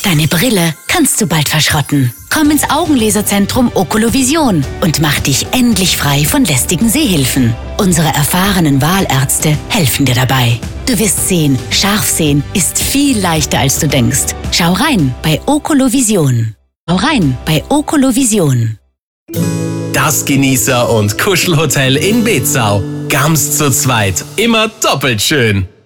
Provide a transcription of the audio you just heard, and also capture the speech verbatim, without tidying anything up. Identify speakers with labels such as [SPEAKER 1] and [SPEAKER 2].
[SPEAKER 1] Deine Brille kannst du bald verschrotten. Komm ins Augenlaserzentrum Okolovision und mach dich endlich frei von lästigen Sehhilfen. Unsere erfahrenen Wahlärzte helfen dir dabei. Du wirst sehen, scharf sehen ist viel leichter, als du denkst. Schau rein bei Okolovision. Schau rein bei Okolovision.
[SPEAKER 2] Das Genießer- und Kuschelhotel in Bezau. Ganz zu zweit. Immer doppelt schön.